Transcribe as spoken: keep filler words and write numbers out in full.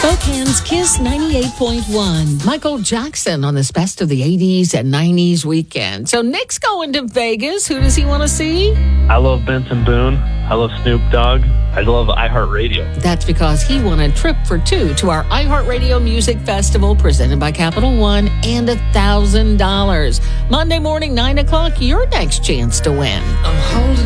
Spokane's Kiss ninety-eight point one. Michael Jackson on this Best of the eighties and nineties weekend. So Nick's going to Vegas. Who does he want to see? I love Benson Boone. I love Snoop Dogg. I love iHeartRadio. That's because he won a trip for two to our iHeartRadio Music Festival presented by Capital One and one thousand dollars. Monday morning, nine o'clock, your next chance to win. I'm holding